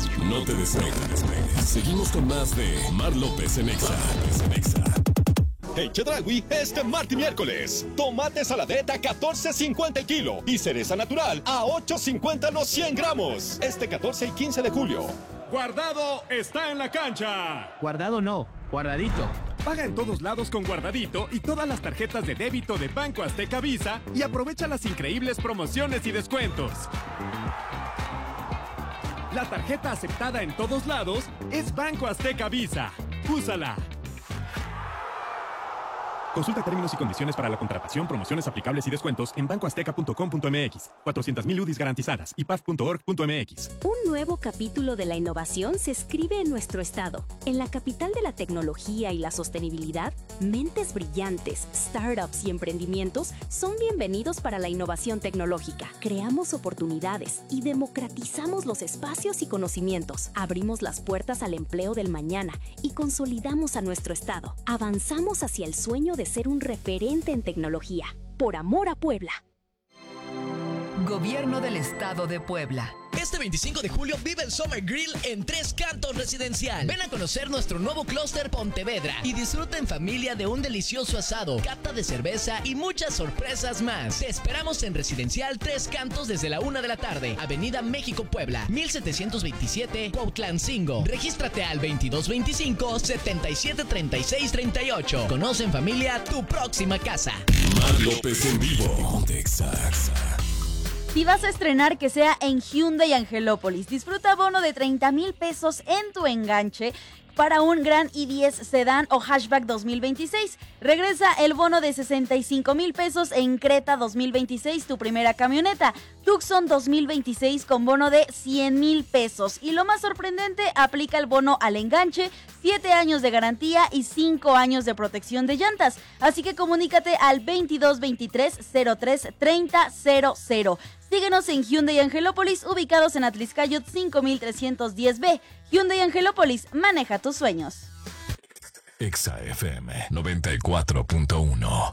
No te despegues. Seguimos con más de Omar López en Exa. En Chedraui, este martes y miércoles, tomate saladeta 14.50 el kilo y cereza natural a 8.50 los 100 gramos. Este 14 y 15 de julio. Guardado está en la cancha. Guardado no, guardadito. Paga en todos lados con Guardadito y todas las tarjetas de débito de Banco Azteca Visa y aprovecha las increíbles promociones y descuentos. La tarjeta aceptada en todos lados es Banco Azteca Visa. Úsala. Consulta términos y condiciones para la contratación, promociones aplicables y descuentos en bancoazteca.com.mx. 400,000 UDIs garantizadas. ipaf.org.mx. Un nuevo capítulo de la innovación se escribe en nuestro estado. En la capital de la tecnología y la sostenibilidad, mentes brillantes, startups y emprendimientos son bienvenidos para la innovación tecnológica. Creamos oportunidades y democratizamos los espacios y conocimientos. Abrimos las puertas al empleo del mañana y consolidamos a nuestro estado. Avanzamos hacia el sueño de ser un referente en tecnología. Por amor a Puebla. Gobierno del Estado de Puebla. Este 25 de julio vive el Summer Grill en Tres Cantos Residencial. Ven a conocer nuestro nuevo clúster Pontevedra y disfruta en familia de un delicioso asado, cata de cerveza y muchas sorpresas más. Te esperamos en Residencial Tres Cantos desde la 1 de la tarde, Avenida México, Puebla, 1727, Cuautlancingo. Regístrate al 2225-773638. Conoce en familia tu próxima casa. Omar López en vivo. Texas. Si vas a estrenar, que sea en Hyundai Angelópolis. Disfruta bono de 30,000 pesos en tu enganche para un Gran i10 Sedán o Hatchback 2026. Regresa el bono de 65,000 pesos en Creta 2026, tu primera camioneta. Tucson 2026 con bono de 100,000 pesos. Y lo más sorprendente, aplica el bono al enganche, 7 años de garantía y 5 años de protección de llantas. Así que comunícate al 2223-033000. Síguenos en Hyundai Angelópolis, ubicados en Atliscayot 5310B. Hyundai Angelópolis, maneja tus sueños. Exa FM 94.1.